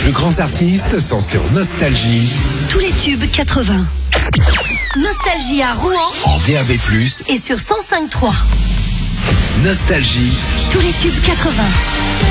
plus grands artistes sont sur Nostalgie. Tous les tubes 80. Nostalgie à Rouen. En DAB+. Et sur 105.3. Nostalgie. Tous les tubes 80.